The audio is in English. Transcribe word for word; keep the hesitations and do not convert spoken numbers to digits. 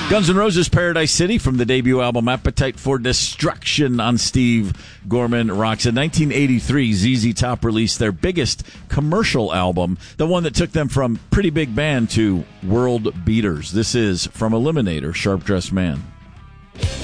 Guns N' Roses' Paradise City from the debut album Appetite for Destruction on Steve Gorman Rocks. In nineteen eighty-three, Z Z Top released their biggest commercial album, the one that took them from pretty big band to world beaters. This is from Eliminator, Sharp Dressed Man.